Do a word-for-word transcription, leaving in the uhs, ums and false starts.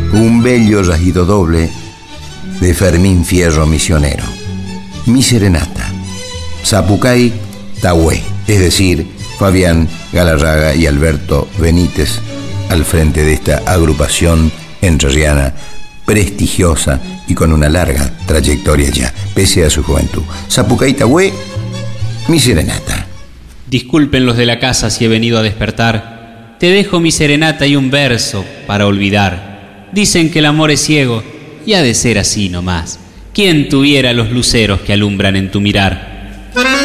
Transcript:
un bello rasguido doble de Fermín Fierro Misionero. Mi serenata, Sapucay Tahué, es decir, Fabián Galarraga y Alberto Benítez al frente de esta agrupación entrerriana prestigiosa y con una larga trayectoria ya, pese a su juventud. Sapucay Tahué, Mi serenata. Disculpen los de la casa si he venido a despertar. Te dejo mi serenata y un verso para olvidar. Dicen que el amor es ciego y ha de ser así nomás. ¿Quién tuviera los luceros que alumbran en tu mirar?